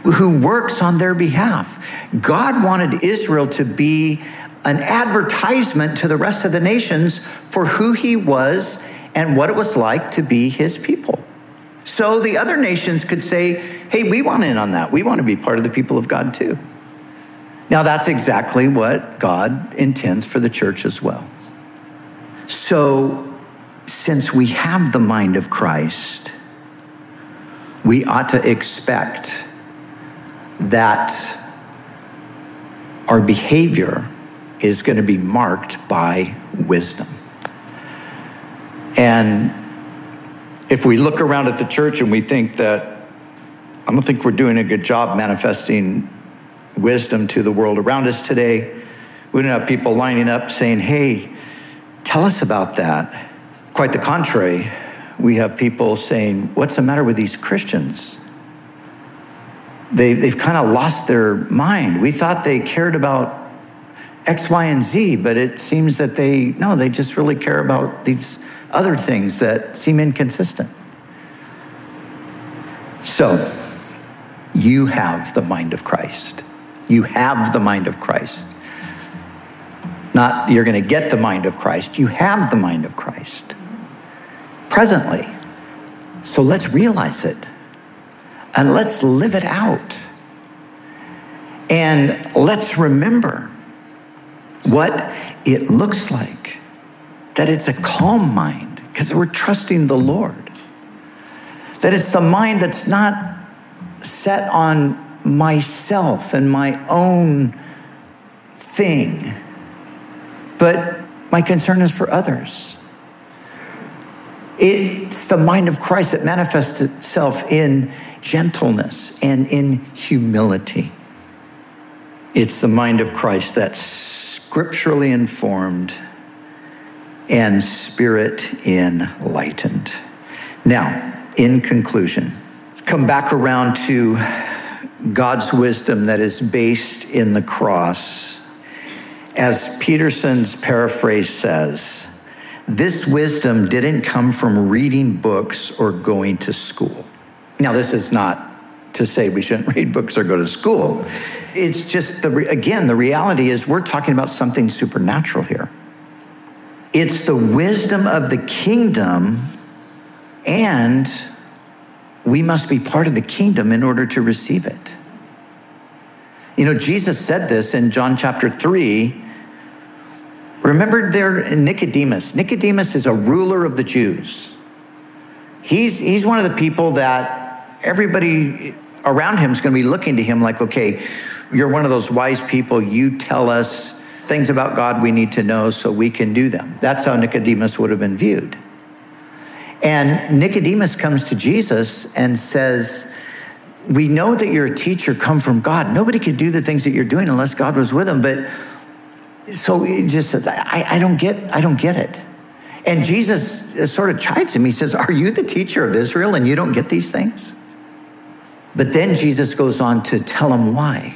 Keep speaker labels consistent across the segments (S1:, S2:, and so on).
S1: who works on their behalf. God wanted Israel to be an advertisement to the rest of the nations for who he was and what it was like to be his people. So the other nations could say, hey, we want in on that. We want to be part of the people of God too. Now that's exactly what God intends for the church as well. So since we have the mind of Christ, we ought to expect that our behavior is going to be marked by wisdom. And if we look around at the church and we think that, I don't think we're doing a good job manifesting wisdom to the world around us today, we don't have people lining up saying, hey, tell us about that. Quite the contrary, we have people saying, what's the matter with these Christians? They've kind of lost their mind. We thought they cared about X, Y, and Z, but it seems that they just really care about these other things that seem inconsistent. So, you have the mind of Christ. You have the mind of Christ. Not you're going to get the mind of Christ. You have the mind of Christ presently. So let's realize it and let's live it out. And let's remember what it looks like, that it's a calm mind because we're trusting the Lord. That it's the mind that's not set on myself and my own thing, but my concern is for others. It's the mind of Christ that manifests itself in gentleness and in humility. It's the mind of Christ that's scripturally informed and spirit enlightened. Now, in conclusion, come back around to God's wisdom that is based in the cross. As Peterson's paraphrase says, this wisdom didn't come from reading books or going to school. Now, this is not to say we shouldn't read books or go to school. It's just, the reality is we're talking about something supernatural here. It's the wisdom of the kingdom, and we must be part of the kingdom in order to receive it. You know, Jesus said this in John chapter 3. Remember there Nicodemus. Nicodemus is a ruler of the Jews. He's one of the people that everybody around him is going to be looking to him like, okay, you're one of those wise people. You tell us things about God we need to know so we can do them. That's how Nicodemus would have been viewed. And Nicodemus comes to Jesus and says, we know that you're a teacher come from God. Nobody could do the things that you're doing unless God was with him. But so he just says, I don't get it. And Jesus sort of chides him. He says, are you the teacher of Israel and you don't get these things? But then Jesus goes on to tell him why.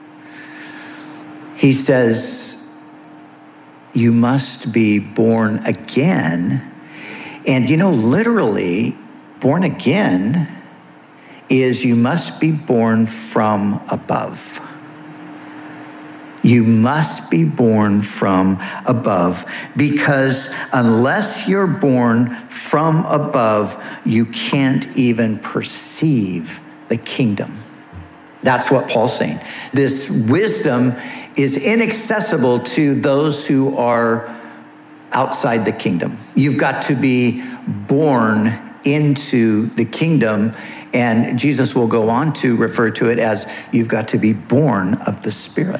S1: He says, you must be born again. And you know, literally, born again is you must be born from above. You must be born from above, because unless you're born from above, you can't even perceive the kingdom. That's what Paul's saying. This wisdom is inaccessible to those who are outside the kingdom. You've got to be born into the kingdom, and Jesus will go on to refer to it as you've got to be born of the Spirit.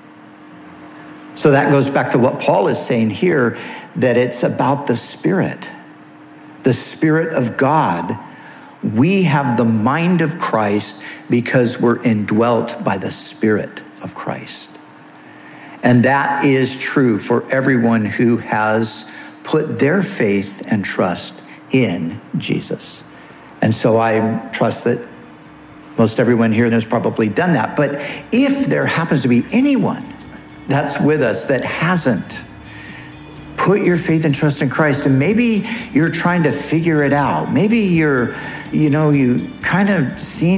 S1: So that goes back to what Paul is saying here, that it's about the Spirit of God. We have the mind of Christ because we're indwelt by the Spirit of Christ. And that is true for everyone who has put their faith and trust in Jesus. And so I trust that most everyone here has probably done that. But if there happens to be anyone that's with us that hasn't put your faith and trust in Christ, and maybe you're trying to figure it out. Maybe you kind of seen